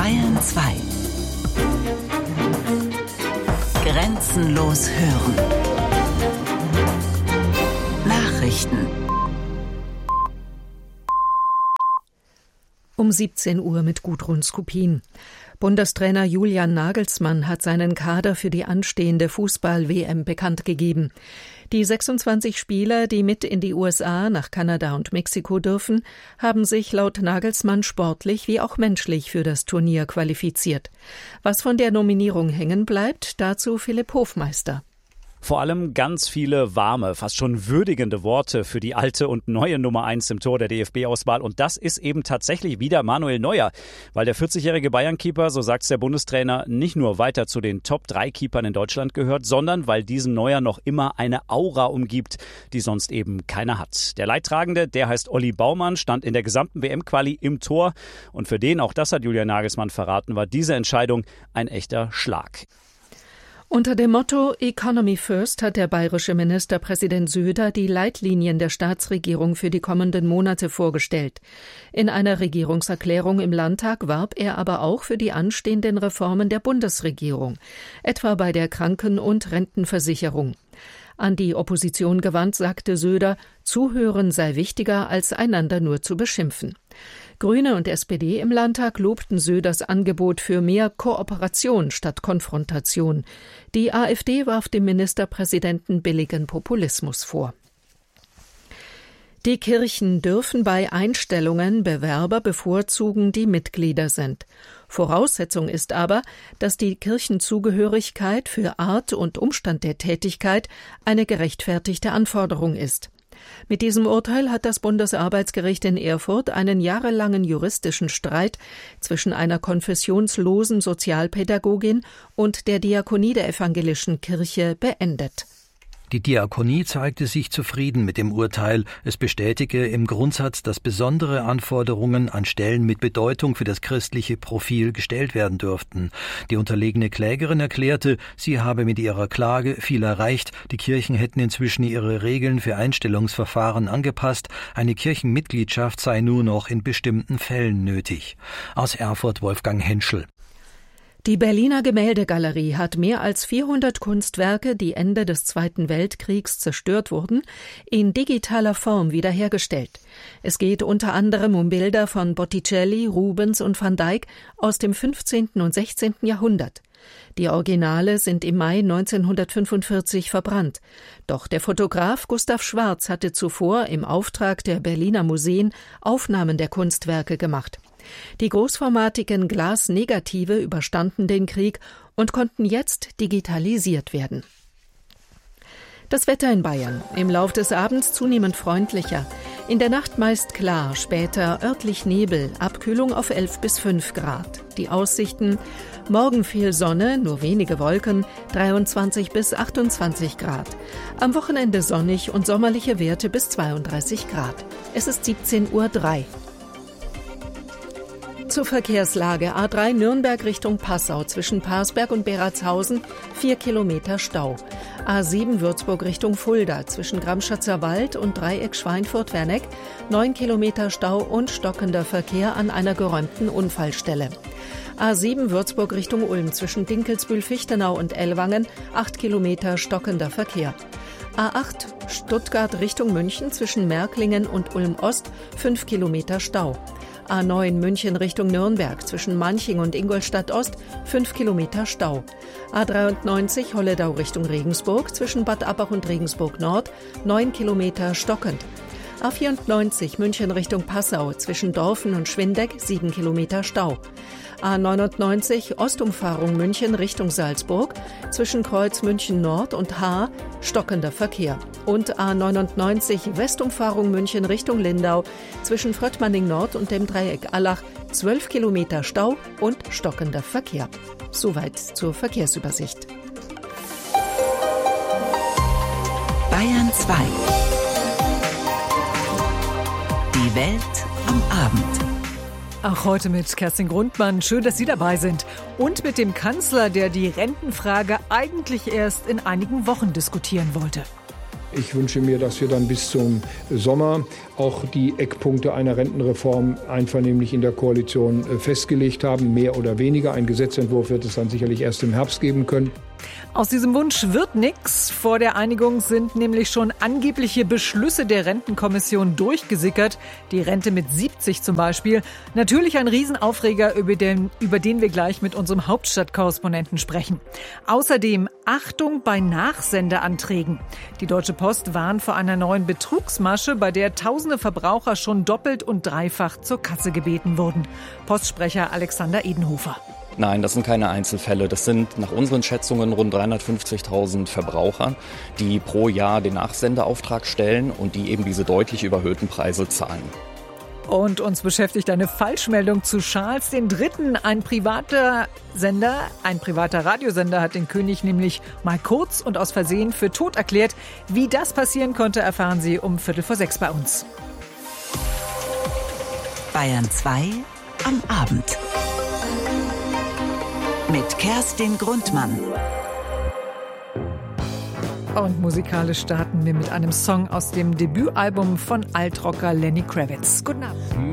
Bayern 2. Grenzenlos hören. Nachrichten. Um 17 Uhr mit Gudrun Skupin. Bundestrainer Julian Nagelsmann hat seinen Kader für die anstehende Fußball-WM bekannt gegeben. Die 26 Spieler, die mit in die USA, nach Kanada und Mexiko dürfen, haben sich laut Nagelsmann sportlich wie auch menschlich für das Turnier qualifiziert. Was von der Nominierung hängen bleibt, dazu Philipp Hofmeister. Vor allem ganz viele warme, fast schon würdigende Worte für die alte und neue Nummer 1 im Tor der DFB-Auswahl. Und das ist eben tatsächlich wieder Manuel Neuer. Weil der 40-jährige Bayern-Keeper, so sagt's der Bundestrainer, nicht nur weiter zu den Top-3-Keepern in Deutschland gehört, sondern weil diesen Neuer noch immer eine Aura umgibt, die sonst eben keiner hat. Der Leidtragende, der heißt Olli Baumann, stand in der gesamten WM-Quali im Tor. Und für den, auch das hat Julian Nagelsmann verraten, war diese Entscheidung ein echter Schlag. Unter dem Motto Economy First hat der bayerische Ministerpräsident Söder die Leitlinien der Staatsregierung für die kommenden Monate vorgestellt. In einer Regierungserklärung im Landtag warb er aber auch für die anstehenden Reformen der Bundesregierung, etwa bei der Kranken- und Rentenversicherung. An die Opposition gewandt sagte Söder, Zuhören sei wichtiger, als einander nur zu beschimpfen. Grüne und SPD im Landtag lobten Söders Angebot für mehr Kooperation statt Konfrontation. Die AfD warf dem Ministerpräsidenten billigen Populismus vor. Die Kirchen dürfen bei Einstellungen Bewerber bevorzugen, die Mitglieder sind. Voraussetzung ist aber, dass die Kirchenzugehörigkeit für Art und Umstand der Tätigkeit eine gerechtfertigte Anforderung ist. Mit diesem Urteil hat das Bundesarbeitsgericht in Erfurt einen jahrelangen juristischen Streit zwischen einer konfessionslosen Sozialpädagogin und der Diakonie der evangelischen Kirche beendet. Die Diakonie zeigte sich zufrieden mit dem Urteil. Es bestätige im Grundsatz, dass besondere Anforderungen an Stellen mit Bedeutung für das christliche Profil gestellt werden dürften. Die unterlegene Klägerin erklärte, sie habe mit ihrer Klage viel erreicht. Die Kirchen hätten inzwischen ihre Regeln für Einstellungsverfahren angepasst. Eine Kirchenmitgliedschaft sei nur noch in bestimmten Fällen nötig. Aus Erfurt Wolfgang Henschel. Die Berliner Gemäldegalerie hat mehr als 400 Kunstwerke, die Ende des Zweiten Weltkriegs zerstört wurden, in digitaler Form wiederhergestellt. Es geht unter anderem um Bilder von Botticelli, Rubens und Van Dyck aus dem 15. und 16. Jahrhundert. Die Originale sind im Mai 1945 verbrannt. Doch der Fotograf Gustav Schwarz hatte zuvor im Auftrag der Berliner Museen Aufnahmen der Kunstwerke gemacht. Die großformatigen Glasnegative überstanden den Krieg und konnten jetzt digitalisiert werden. Das Wetter in Bayern. Im Lauf des Abends zunehmend freundlicher. In der Nacht meist klar, später örtlich Nebel, Abkühlung auf 11 bis 5 Grad. Die Aussichten: morgen viel Sonne, nur wenige Wolken, 23 bis 28 Grad. Am Wochenende sonnig und sommerliche Werte bis 32 Grad. Es ist 17:03 Uhr. Zur Verkehrslage: A3 Nürnberg Richtung Passau zwischen Parsberg und Beratshausen 4 Kilometer Stau. A7 Würzburg Richtung Fulda zwischen Gramschatzer Wald und Dreieck Schweinfurt-Werneck 9 Kilometer Stau und stockender Verkehr an einer geräumten Unfallstelle. A7 Würzburg Richtung Ulm zwischen Dinkelsbühl-Fichtenau und Ellwangen 8 Kilometer stockender Verkehr. A8 Stuttgart Richtung München zwischen Märklingen und Ulm-Ost 5 Kilometer Stau. A9 München Richtung Nürnberg zwischen Manching und Ingolstadt-Ost 5 Kilometer Stau. A93 Holledau Richtung Regensburg zwischen Bad Abbach und Regensburg Nord 9 Kilometer stockend. A94 München Richtung Passau zwischen Dorfen und Schwindeck 7 Kilometer Stau. A99 Ostumfahrung München Richtung Salzburg zwischen Kreuz München Nord und Haar stockender Verkehr. Und A99 Westumfahrung München Richtung Lindau zwischen Fröttmanning Nord und dem Dreieck Allach 12 Kilometer Stau und stockender Verkehr. Soweit zur Verkehrsübersicht. Bayern 2. Die Welt am Abend. Auch heute mit Kerstin Grundmann. Schön, dass Sie dabei sind. Und mit dem Kanzler, der die Rentenfrage eigentlich erst in einigen Wochen diskutieren wollte. Ich wünsche mir, dass wir dann bis zum Sommer auch die Eckpunkte einer Rentenreform einvernehmlich in der Koalition festgelegt haben, mehr oder weniger. Ein Gesetzentwurf wird es dann sicherlich erst im Herbst geben können. Aus diesem Wunsch wird nichts. Vor der Einigung sind nämlich schon angebliche Beschlüsse der Rentenkommission durchgesickert. Die Rente mit 70 zum Beispiel. Natürlich ein Riesenaufreger, über den wir gleich mit unserem Hauptstadtkorrespondenten sprechen. Außerdem Achtung bei Nachsendeanträgen. Die Deutsche Post warnt vor einer neuen Betrugsmasche, bei der tausende Verbraucher schon doppelt und dreifach zur Kasse gebeten wurden. Postsprecher Alexander Edenhofer. Nein, das sind keine Einzelfälle. Das sind nach unseren Schätzungen rund 350.000 Verbraucher, die pro Jahr den Nachsendeauftrag stellen und die eben diese deutlich überhöhten Preise zahlen. Und uns beschäftigt eine Falschmeldung zu Charles III. Ein privater Radiosender hat den König nämlich mal kurz und aus Versehen für tot erklärt. Wie das passieren konnte, erfahren Sie um 5:45 bei uns. Bayern 2 am Abend. Mit Kerstin Grundmann. Und musikalisch starten wir mit einem Song aus dem Debütalbum von Altrocker Lenny Kravitz. Guten Abend.